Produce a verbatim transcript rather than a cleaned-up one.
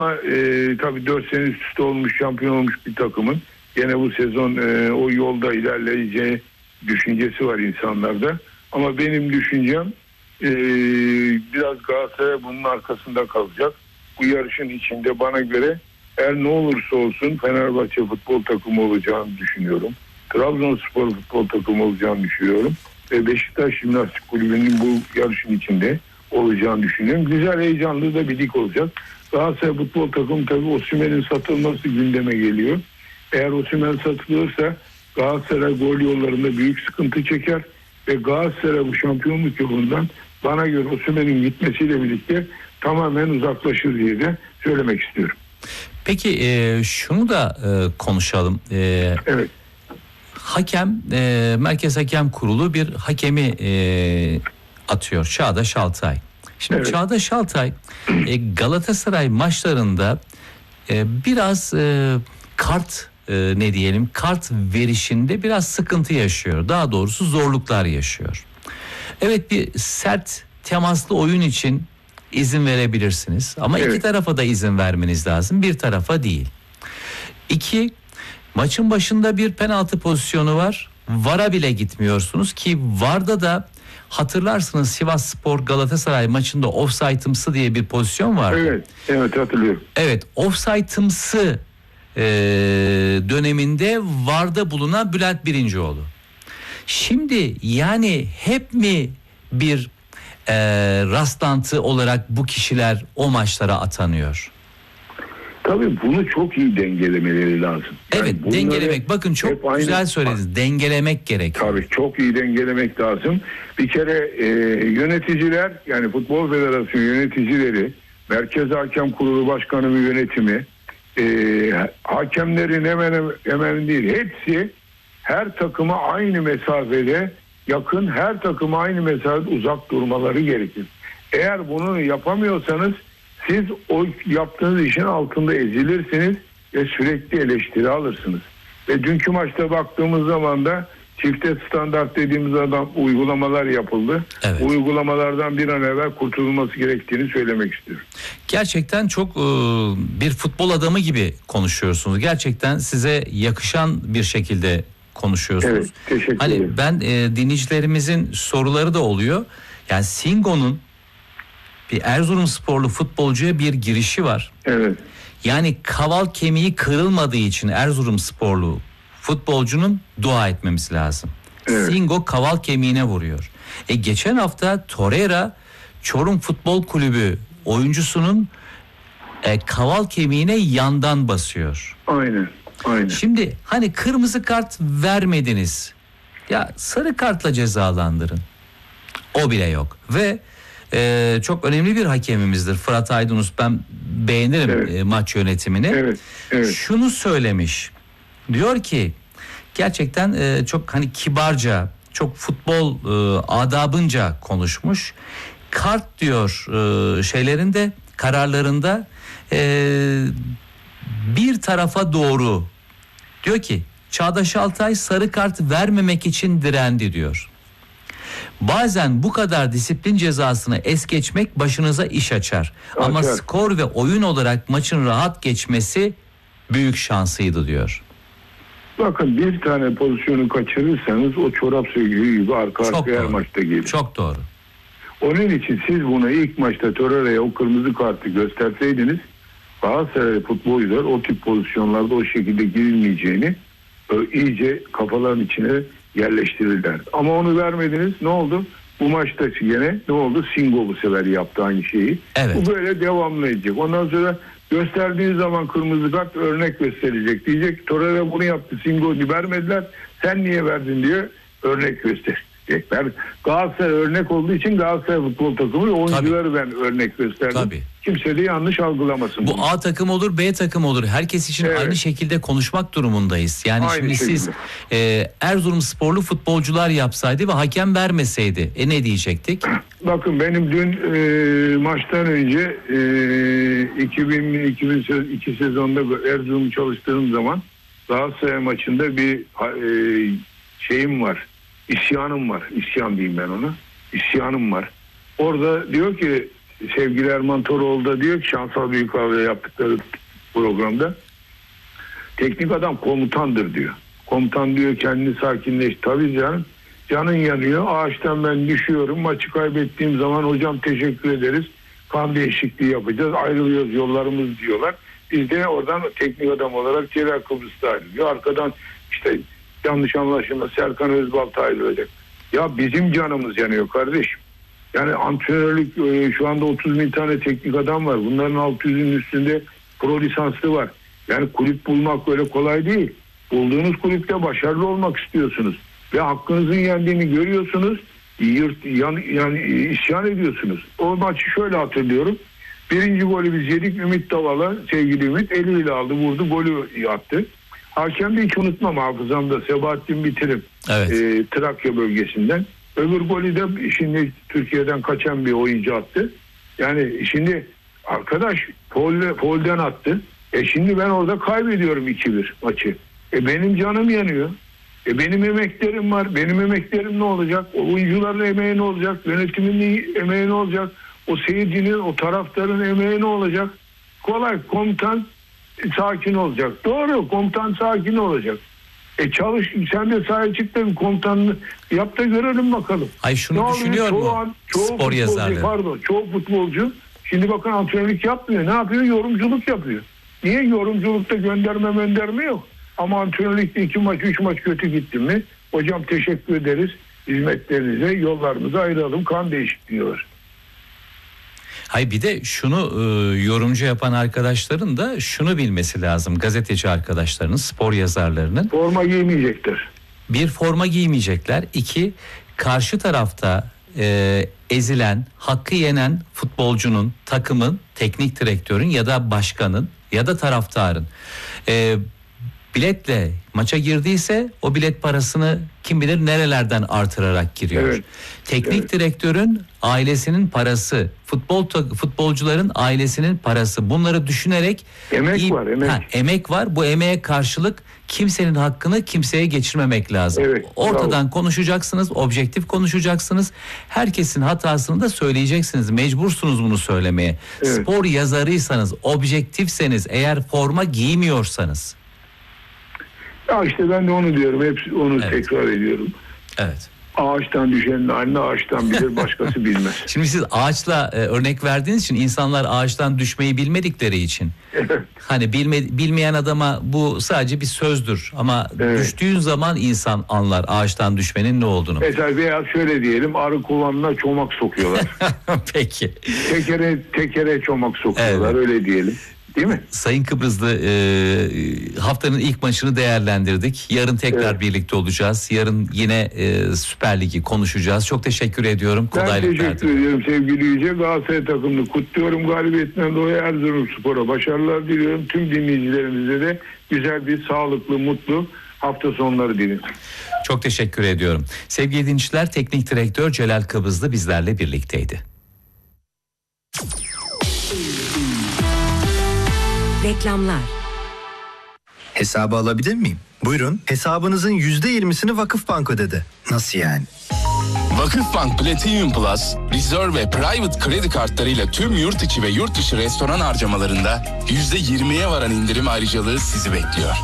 e, tabii dört sene üst üste olmuş, şampiyon olmuş bir takımın gene bu sezon e, o yolda ilerleyeceği düşüncesi var insanlarda. Ama benim düşüncem e, biraz Galatasaray bunun arkasında kalacak. Bu yarışın içinde bana göre her ne olursa olsun Fenerbahçe futbol takımı olacağını düşünüyorum. Trabzonspor futbol takımı olacağını düşünüyorum. Ve Beşiktaş Jimnastik Kulübü'nün bu yarışın içinde olacağını düşünüyorum. Güzel, heyecanlı da bir lig olacak. Galatasaray futbol takımı tabii Osimhen'in satılması gündeme geliyor. Eğer Osimhen satılırsa Galatasaray gol yollarında büyük sıkıntı çeker ve Galatasaray bu şampiyonluk yolundan bana göre Osimhen'in gitmesiyle birlikte tamamen uzaklaşır diye de söylemek istiyorum. Peki e, şunu da e, konuşalım. E, evet. Hakem, e, Merkez Hakem Kurulu bir hakemi e, atıyor. Çağdaş Altay. Şimdi evet. Çağdaş Altay e, Galatasaray maçlarında e, biraz e, kart e, ne diyelim kart verişinde biraz sıkıntı yaşıyor. Daha doğrusu zorluklar yaşıyor. Evet, bir sert temaslı oyun için izin verebilirsiniz. Ama evet. iki tarafa da izin vermeniz lazım. Bir tarafa değil. İki, maçın başında bir penaltı pozisyonu var. VAR'a bile gitmiyorsunuz ki VAR'da da hatırlarsınız Sivasspor Galatasaray maçında offside'ımsı diye bir pozisyon vardı. Evet, evet hatırlıyorum. Evet, offside'ımsı e, döneminde VAR'da bulunan Bülent Birincioğlu. Şimdi yani hep mi bir e, rastlantı olarak bu kişiler o maçlara atanıyor? Tabii bunu çok iyi dengelemeleri lazım. Yani evet, dengelemek. Bakın çok güzel aynı söylediniz. Dengelemek gerekiyor. Tabii çok iyi dengelemek lazım. Bir kere e, yöneticiler, yani Futbol Federasyonu yöneticileri, Merkez Hakem Kurulu Başkanı ve yönetimi, e, hakemlerin hemen hemen değil, hepsi her takıma aynı mesafede yakın, her takıma aynı mesafede uzak durmaları gerekir. Eğer bunu yapamıyorsanız siz o yaptığınız işin altında ezilirsiniz ve sürekli eleştiri alırsınız. Ve dünkü maçta baktığımız zaman da çifte standart dediğimiz adam uygulamalar yapıldı. Evet. Bu uygulamalardan bir an evvel kurtulması gerektiğini söylemek istiyorum. Gerçekten çok e, bir futbol adamı gibi konuşuyorsunuz. Gerçekten size yakışan bir şekilde konuşuyorsunuz. Evet, teşekkür hani ederim. Ben e, dinleyicilerimizin soruları da oluyor. Yani Singo'nun bir Erzurumsporlu futbolcuya bir girişi var. Evet. Yani kaval kemiği kırılmadığı için Erzurumsporlu futbolcunun dua etmemiz lazım. Evet. Singo kaval kemiğine vuruyor. E geçen hafta Torreira Çorum Futbol Kulübü oyuncusunun e, kaval kemiğine yandan basıyor. Aynen. Aynen. Şimdi hani kırmızı kart vermediniz. Ya sarı kartla cezalandırın. O bile yok. Ve Ee, çok önemli bir hakemimizdir Fırat Aydınus. Ben beğenirim evet. e, maç yönetimini. Evet, evet. Şunu söylemiş. Diyor ki gerçekten e, çok hani kibarca, çok futbol e, adabınca konuşmuş. Kart diyor e, şeylerinde, kararlarında e, bir tarafa doğru. Diyor ki Çağdaş Altay sarı kart vermemek için direndi diyor. Bazen bu kadar disiplin cezasını es geçmek başınıza iş açar. açar. Ama skor ve oyun olarak maçın rahat geçmesi büyük şansıydı diyor. Bakın bir tane pozisyonu kaçırırsanız o çorap söküğü gibi arka Çok arkaya her doğru. maçta gelir. Çok doğru. Onun için siz bunu ilk maçta Torreira'ya o kırmızı kartı gösterseydiniz Galatasaray futbolcular o tip pozisyonlarda o şekilde girilmeyeceğini iyice kafaların içine yerleştirirler. Ama onu vermediniz. Ne oldu? Bu maçta yine ne oldu? Singo bu sefer yaptı aynı şeyi. Evet. Bu böyle devamlı edecek. Ondan sonra gösterdiği zaman kırmızı kart örnek gösterecek. Diyecek Torreira bunu yaptı. Singo'yu vermediler. Sen niye verdin diye örnek gösterecekler. Galatasaray örnek olduğu için Galatasaray futbol takımı ve oyuncuları ben örnek gösterdim. Tabii. Kimse de yanlış algılamasın. Bu bunu. A takım olur, B takım olur. Herkes için evet. aynı şekilde konuşmak durumundayız. Yani aynı şimdi şekilde. Siz e, Erzurumsporlu futbolcular yapsaydı ve hakem vermeseydi e ne diyecektik? Bakın benim dün e, maçtan önce e, iki bin iki bin iki sezonda Erzurum'u çalıştığım zaman Galatasaray maçında bir e, şeyim var. İsyanım var. İsyan diyeyim ben ona. İsyanım var. Orada diyor ki sevgili Erman Toroğlu da diyor ki Şansal Büyükağa'yla yaptıkları programda teknik adam komutandır diyor. Komutan diyor kendini sakinleş. Tabii canım. Canın yanıyor. Ağaçtan ben düşüyorum. Maçı kaybettiğim zaman hocam teşekkür ederiz. Kan değişikliği yapacağız. Ayrılıyoruz yollarımız diyorlar. Biz de oradan teknik adam olarak Celal Kıbrıs'ta ayrılıyor. Arkadan işte yanlış anlaşılma Serkan Özbalta ayrılacak. Ya bizim canımız yanıyor kardeşim. Yani antrenörlük şu anda otuz bin tane teknik adam var. Bunların altı yüzün üstünde pro lisanslı var. Yani kulüp bulmak öyle kolay değil. Bulduğunuz kulüpte başarılı olmak istiyorsunuz. Ve hakkınızın yendiğini görüyorsunuz. Yırt, yan, yani isyan ediyorsunuz. O maçı şöyle hatırlıyorum. Birinci golü biz yedik. Ümit Davala, sevgili Ümit eliyle aldı, vurdu, golü attı. Hakem de hiç unutmam hafızamda. Sebahattin Bitirim. Evet. E, Trakya bölgesinden. Öbür golü de şimdi Türkiye'den kaçan bir oyuncu attı. Yani şimdi arkadaş foul, foul'den attı. E şimdi ben orada kaybediyorum iki bir maçı. E benim canım yanıyor. E benim emeklerim var. Benim emeklerim ne olacak? O oyuncuların emeği ne olacak? Yönetimin emeği ne olacak? O seyircinin, o taraftarın emeği ne olacak? Kolay. Komutan sakin olacak. Doğru. Komutan sakin olacak. E çalış. Sen de sahaya çıktın. Komutanını yap da görelim bakalım. Ay şunu ne düşünüyor çoğu mu? An, çoğu Spor yazarları. Pardon. Çoğu futbolcu şimdi bakın antrenörlük yapmıyor. Ne yapıyor? Yorumculuk yapıyor. Niye? Yorumculukta gönderme gönderme yok. Ama antrenörlükte iki maç, üç maç kötü gitti mi? Hocam teşekkür ederiz. Hizmetlerinize, yollarımızı ayıralım. Kan değişikliği var. Hayır bir de şunu e, yorumcu yapan arkadaşların da şunu bilmesi lazım. Gazeteci arkadaşlarının, spor yazarlarının. Forma giymeyecekler. Bir, forma giymeyecekler. İki, karşı tarafta e, ezilen, hakkı yenen futbolcunun, takımın, teknik direktörün ya da başkanın ya da taraftarın e, biletle maça girdiyse o bilet parasını kim bilir nerelerden artırarak giriyor. Evet. Teknik evet. direktörün ailesinin parası, futbol futbolcuların ailesinin parası. Bunları düşünerek emek iyi, var, emek. Ha, emek var. Bu emeğe karşılık kimsenin hakkını kimseye geçirmemek lazım. Evet, ortadan bravo. konuşacaksınız, objektif konuşacaksınız. Herkesin hatasını da söyleyeceksiniz. Mecbursunuz bunu söylemeye. Evet. Spor yazarıysanız, objektifseniz, eğer forma giymiyorsanız. Ya işte ben de onu diyorum. Hep onu evet. tekrar ediyorum. Evet. Ağaçtan düşenin anne ağaçtan bilir, başkası bilmez. Şimdi siz ağaçla e, örnek verdiğiniz için insanlar ağaçtan düşmeyi bilmedikleri için. Evet. Hani bilme, bilmeyen adama bu sadece bir sözdür ama evet. düştüğün zaman insan anlar ağaçtan düşmenin ne olduğunu. Mesela veya şöyle diyelim, arı kovanına çomak sokuyorlar. Peki. Tekere tekere çomak sokuyorlar, evet. öyle diyelim. Değil mi? Sayın Kıbrıslı, e, haftanın ilk maçını değerlendirdik. Yarın tekrar evet. birlikte olacağız. Yarın yine e, Süper Lig'i konuşacağız. Çok teşekkür ediyorum. Ben teşekkür verdim. ediyorum sevgili Yüce. Galatasaray takımını kutluyorum. Galibiyetinden dolayı Erzurumspor'a başarılar diliyorum. Tüm dinleyicilerimize de güzel bir, sağlıklı, mutlu hafta sonları diliyorum. Çok teşekkür ediyorum. Sevgili dinleyiciler, Teknik Direktör Celal Kıbrıslı bizlerle birlikteydi. Reklamlar. Hesabı alabilir miyim? Buyurun. Hesabınızın yüzde yirmisini Vakıfbank ödedi. Nasıl yani? Vakıfbank Platinum Plus, Reserve ve Private kredi kartlarıyla tüm yurt içi ve yurt dışı restoran harcamalarında yüzde yirmiye varan indirim ayrıcalığı sizi bekliyor.